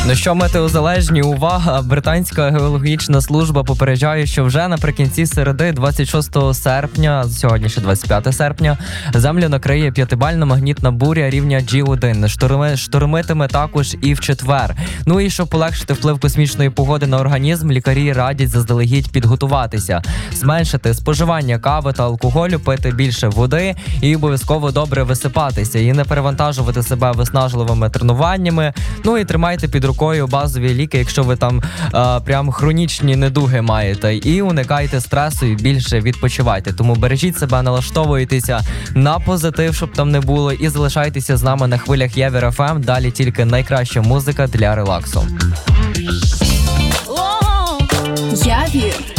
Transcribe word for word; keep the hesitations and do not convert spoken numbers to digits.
Ну що, метеозалежні, увага! Британська геологічна служба попереджає, що вже наприкінці середи, двадцять шостого серпня, сьогодні ще двадцять п'яте серпня, землю накриє п'ятибальна магнітна буря рівня джі один. Шторми, штормитиме також і в четвер. Ну і щоб полегшити вплив космічної погоди на організм, лікарі радять заздалегідь підготуватися, зменшити споживання кави та алкоголю, пити більше води і обов'язково добре висипатися, і не перевантажувати себе виснажливими тренуваннями. Ну і тримайте під рукою базові ліки, якщо ви там а, прям хронічні недуги маєте, і уникайте стресу і більше відпочивайте. Тому бережіть себе, налаштовуйтеся на позитив, щоб там не було, і залишайтеся з нами на хвилях Явір еф ем. Далі тільки найкраща музика для релаксу. Явір.